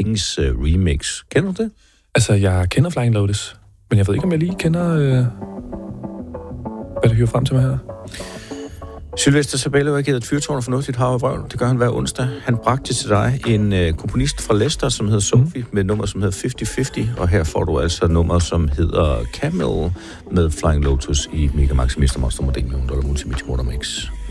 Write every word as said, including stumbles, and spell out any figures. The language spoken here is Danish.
Kings uh, remix. Kender du det? Altså, jeg kender Flying Lotus, men jeg ved ikke, om jeg lige kender, øh, hvad det hører frem til mig her. Sylvester Sabello har givet et fyrtårn og fornuftigt hav og vrøvl. Det gør han hver onsdag. Han bragte til dig en uh, komponist fra Leicester, som hedder Sophie, mm. med et nummer, som hedder halvtreds halvtreds. Og her får du altså nummer, som hedder Camel med Flying Lotus i Mega Max Mister Monster Model med hundrede Multimix Motor Mix.